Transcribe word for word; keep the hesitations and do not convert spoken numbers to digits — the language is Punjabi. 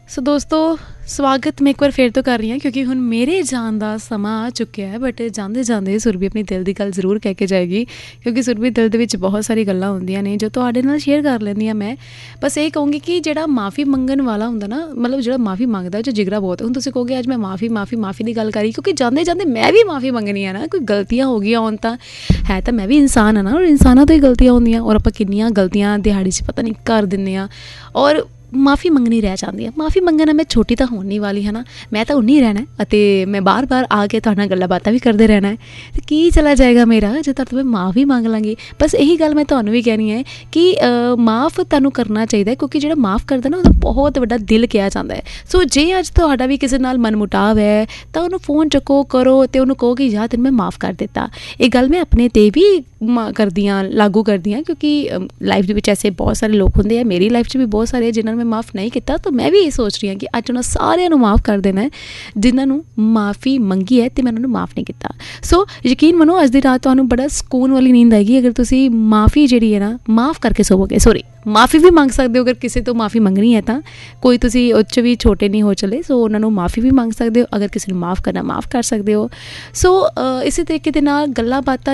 ਸੋ ਦੋਸਤੋ ਸਵਾਗਤ ਮੈਂ ਇੱਕ ਵਾਰ ਫਿਰ ਤੋਂ ਕਰ ਰਹੀ ਹਾਂ ਕਿਉਂਕਿ ਹੁਣ ਮੇਰੇ ਜਾਣ ਦਾ ਸਮਾਂ ਆ ਚੁੱਕਿਆ ਹੈ। ਬਟ ਜਾਂਦੇ ਜਾਂਦੇ ਸੁਰਭੀ ਆਪਣੀ ਦਿਲ ਦੀ ਗੱਲ ਜ਼ਰੂਰ ਕਹਿ ਕੇ ਜਾਏਗੀ ਕਿਉਂਕਿ ਸੁਰਭੀ ਦਿਲ ਦੇ ਵਿੱਚ ਬਹੁਤ ਸਾਰੀ ਗੱਲਾਂ ਹੁੰਦੀਆਂ ਨੇ ਜੋ ਤੁਹਾਡੇ ਨਾਲ ਸ਼ੇਅਰ ਕਰ ਲੈਂਦੀ ਹਾਂ। ਮੈਂ ਬਸ ਇਹ ਕਹੂੰਗੀ ਕਿ ਜਿਹੜਾ ਮਾफ़ੀ ਮੰਗਣ ਵਾਲਾ ਹੁੰਦਾ ਨਾ, ਮਤਲਬ ਜਿਹੜਾ ਮਾफ़ੀ ਮੰਗਦਾ ਉਹ 'ਚ ਜਿਗਰਾ ਬਹੁਤ। ਹੁਣ ਤੁਸੀਂ ਕਹੋਗੇ ਅੱਜ ਮੈਂ ਮਾफ़ੀ ਮਾफ़ੀ ਮਾफ़ੀ ਦੀ ਗੱਲ ਕਰੀ ਕਿਉਂਕਿ ਜਾਂਦੇ ਜਾਂਦੇ ਮੈਂ ਵੀ ਮਾफ़ੀ ਮੰਗਣੀ ਆ ਨਾ। ਕੋਈ ਗਲਤੀਆਂ ਹੋ ਗਈਆਂ ਹੋਣ ਤਾਂ ਹੈ ਤਾਂ ਮੈਂ ਵੀ ਇਨਸਾਨ ਹਾਂ ਨਾ, ਔਰ ਇਨਸਾਨਾਂ ਤੋਂ ਹੀ ਗਲਤੀਆਂ ਹੁੰਦੀਆਂ ਔਰ ਆਪਾਂ ਕਿੰਨੀਆਂ ਗਲਤੀਆਂ ਦਿਹਾੜੀ 'ਚ ਪਤਾ ਨਹੀਂ ਕਰ ਦਿੰਦੇ ਹਾਂ ਔਰ ਮਾफ़ी ਮੰਗਣੀ ਰਹਿ ਜਾਂਦੀ ਹੈ। ਮਾफ़ੀ ਮੰਗਣਾ ਮੈਂ ਛੋਟੀ ਤਾਂ ਹੋਣ ਨਹੀਂ ਵਾਲੀ ਹੈ ਨਾ, ਮੈਂ ਤਾਂ ਉਨੀ ਰਹਿਣਾ ਅਤੇ ਮੈਂ ਬਾਰ ਬਾਰ ਆ ਕੇ ਤੁਹਾਡੇ ਨਾਲ ਗੱਲਾਂ ਬਾਤਾਂ ਵੀ ਕਰਦੇ ਰਹਿਣਾ ਹੈ। ਅਤੇ ਕੀ ਚਲਾ ਜਾਏਗਾ ਮੇਰਾ ਜੇ ਤੁਹਾਡੇ ਤੋਂ ਮੈਂ ਮਾफ़ੀ ਮੰਗ ਲਾਂਗੀ। ਬਸ ਇਹੀ ਗੱਲ ਮੈਂ ਤੁਹਾਨੂੰ ਵੀ ਕਹਿਣੀ ਹੈ ਕਿ ਮਾफ़ ਤੁਹਾਨੂੰ ਕਰਨਾ ਚਾਹੀਦਾ ਕਿਉਂਕਿ ਜਿਹੜਾ ਮਾफ़ ਕਰਦਾ ਨਾ ਉਹਦਾ ਬਹੁਤ ਵੱਡਾ ਦਿਲ ਕਿਹਾ ਜਾਂਦਾ ਹੈ। ਸੋ ਜੇ ਅੱਜ ਤੁਹਾਡਾ ਵੀ ਕਿਸੇ ਨਾਲ ਮਨਮੁਟਾਵ ਹੈ ਤਾਂ ਉਹਨੂੰ ਫ਼ੋਨ ਚੱਕੋ, ਕਰੋ ਅਤੇ ਉਹਨੂੰ ਕਹੋ ਕਿ ਯਾਰ ਤੈਨੂੰ ਮੈਂ ਮਾफ़ ਕਰ ਦਿੱਤਾ। ਇਹ ਗੱਲ ਮੈਂ ਆਪਣੇ 'ਤੇ ਵੀ ਮ ਕਰਦੀ ਹਾਂ, ਲਾਗੂ ਕਰਦੀ ਹਾਂ ਕਿਉਂਕਿ ਲਾਈਫ ਦੇ ਵਿੱਚ ਐਸੇ ਬਹੁਤ ਸਾਰੇ ਲੋਕ ਹੁੰਦੇ ਆ। ਮੇਰੀ ਲਾਈਫ 'ਚ ਵੀ ਬਹੁਤ ਸਾਰੇ ਜਿਹਨਾਂ ਨੂੰ ਮੈਂ ਮਾफ़ ਨਹੀਂ ਕੀਤਾ, ਤਾਂ ਮੈਂ ਵੀ ਇਹ ਸੋਚ ਰਹੀ ਹਾਂ ਕਿ ਅੱਜ ਉਹਨਾਂ ਸਾਰਿਆਂ ਨੂੰ ਮਾफ़ ਕਰ ਦੇਣਾ ਹੈ ਜਿਨ੍ਹਾਂ ਨੂੰ ਮਾफ़ੀ ਮੰਗੀ ਹੈ ਅਤੇ ਮੈਂ ਉਹਨਾਂ ਨੂੰ ਮਾफ़ ਨਹੀਂ ਕੀਤਾ। ਸੋ ਯਕੀਨ ਮੰਨੋ ਅੱਜ ਦੀ ਰਾਤ ਤੁਹਾਨੂੰ ਬੜਾ ਸਕੂਨ ਵਾਲੀ ਨੀਂਦ ਆਏਗੀ ਅਗਰ ਤੁਸੀਂ ਮਾफ़ੀ ਜਿਹੜੀ ਹੈ ਨਾ ਮਾफ़ ਕਰਕੇ ਸੋਵੋਗੇ। ਸੋਰੀ ਮਾफ़ੀ ਵੀ ਮੰਗ ਸਕਦੇ ਹੋ ਅਗਰ ਕਿਸੇ ਤੋਂ ਮਾफ़ੀ ਮੰਗਣੀ ਹੈ ਤਾਂ ਕੋਈ ਤੁਸੀਂ ਉਹ 'ਚ ਵੀ ਛੋਟੇ ਨਹੀਂ ਹੋ ਚਲੇ। ਸੋ ਉਹਨਾਂ ਨੂੰ ਮਾफ़ੀ ਵੀ ਮੰਗ ਸਕਦੇ ਹੋ, ਅਗਰ ਕਿਸੇ ਨੂੰ ਮਾफ़ ਕਰਨਾ ਮਾफ़ ਕਰ ਸਕਦੇ ਹੋ। ਸੋ ਇਸੇ ਤਰੀਕੇ ਦੇ ਨਾਲ ਗੱਲਾਂ ਬਾਤਾਂ